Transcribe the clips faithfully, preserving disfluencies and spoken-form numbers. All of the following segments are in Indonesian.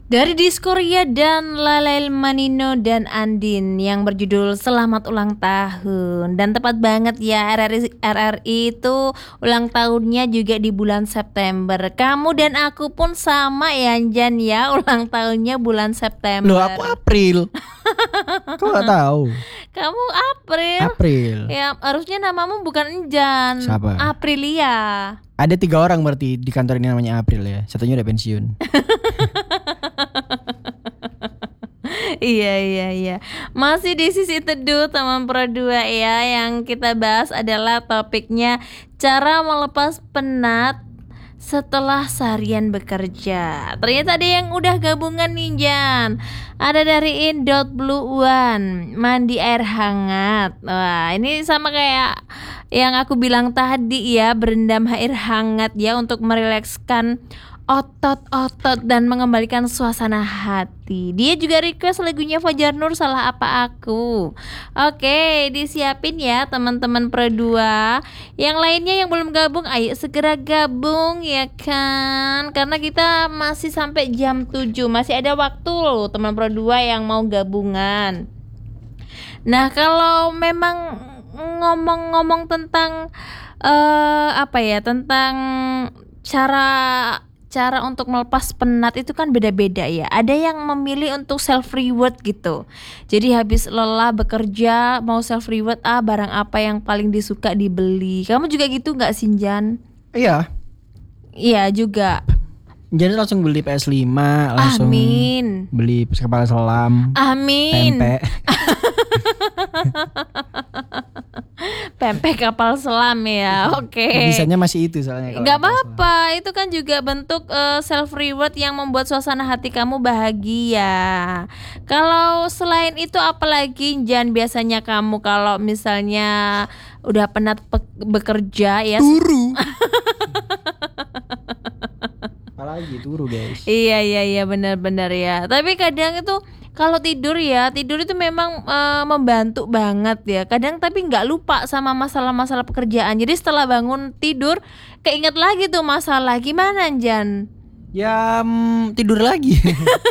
Dari Diskoria dan Lalail Manino dan Andin yang berjudul Selamat Ulang Tahun. Dan tepat banget ya, R R I, R R I itu ulang tahunnya juga di bulan September. Kamu dan aku pun sama ya Jan ya, ulang tahunnya bulan September. Loh, aku April. Kau gak tahu? Kamu April. April. Ya harusnya namamu bukan Jan. Siapa? Aprilia. Ada tiga orang berarti di kantor ini namanya April ya. Satunya udah pensiun. Iya iya iya. Masih di sisi teduh teman Pro dua ya. Yang kita bahas adalah topiknya cara melepas penat setelah seharian bekerja. Ternyata ada yang udah gabungan nih Jan. Ada dari in dot blue one, mandi air hangat. Wah ini sama kayak yang aku bilang tadi ya, berendam air hangat ya untuk merilekskan otot-otot dan mengembalikan suasana hati. Dia juga request lagunya Fajar Nur, Salah Apa Aku. Oke, disiapin ya teman-teman Pro dua. Yang lainnya yang belum gabung, ayo segera gabung ya kan. Karena kita masih sampai jam tujuh, masih ada waktu loh teman Pro dua yang mau gabungan. Nah, kalau memang ngomong-ngomong tentang uh, apa ya, tentang cara cara untuk melepas penat itu kan beda-beda ya. Ada yang memilih untuk self reward gitu. Jadi habis lelah bekerja mau self reward, ah barang apa yang paling disuka dibeli. Kamu juga gitu nggak Sinjan? Iya. Iya juga. Jadi langsung beli P S lima, langsung Amin. beli kepala selam. Amin. Pempek. Pempek kapal selam ya. Oke. Okay. Bisanya masih itu soalnya. Gak apa-apa, itu kan juga bentuk uh, self reward yang membuat suasana hati kamu bahagia. Kalau selain itu apalagi Jan biasanya kamu kalau misalnya udah penat pe- bekerja ya? Turu. Apalagi turu guys. Iya iya iya benar-benar ya. Tapi kadang itu kalau tidur ya, tidur itu memang uh, membantu banget ya. Kadang tapi nggak lupa sama masalah-masalah pekerjaan. Jadi setelah bangun tidur, keinget lagi tuh masalah. Gimana Jan? Ya mm, tidur lagi.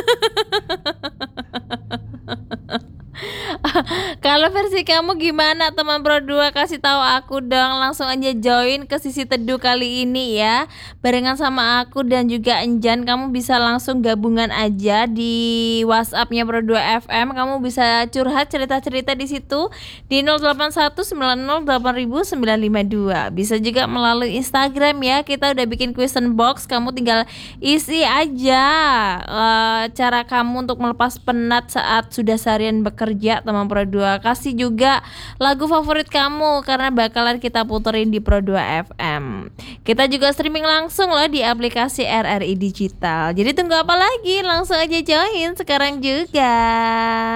Kalau versi kamu gimana teman Pro dua, kasih tahu aku dong. Langsung aja join ke sisi teduh kali ini ya, barengan sama aku dan juga Enjan. Kamu bisa langsung gabungan aja di WhatsAppnya Pro dua F M. Kamu bisa curhat cerita-cerita di situ di nol delapan satu sembilan nol delapan sembilan lima dua. Bisa juga melalui Instagram ya. Kita udah bikin question box. Kamu tinggal isi aja uh, cara kamu untuk melepas penat saat sudah seharian bekerja teman Pro dua. Kasih juga lagu favorit kamu karena bakalan kita puterin di Pro dua F M. Kita juga streaming langsung loh di aplikasi R R I Digital. Jadi tunggu apa lagi? Langsung aja join sekarang juga.